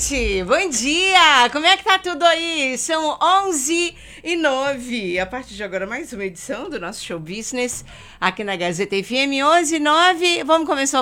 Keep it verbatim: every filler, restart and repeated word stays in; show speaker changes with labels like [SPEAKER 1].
[SPEAKER 1] gente! Bom dia! Como é que tá tudo aí? São onze e nove. A partir de agora, mais uma edição do nosso Show Business aqui na Gazeta F M. onze e nove. Vamos começar